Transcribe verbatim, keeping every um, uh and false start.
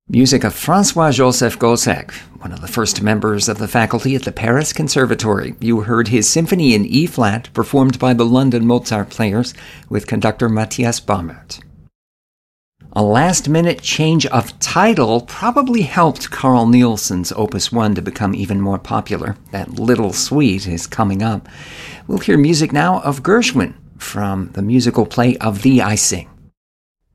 Music of François-Joseph Gossec, one of the first members of the faculty at the Paris Conservatory. You heard his symphony in E-flat, performed by the London Mozart Players, with conductor Matthias Baumert. A last-minute change of title probably helped Carl Nielsen's Opus one to become even more popular. That little suite is coming up. We'll hear music now of Gershwin from the musical play Of Thee I Sing.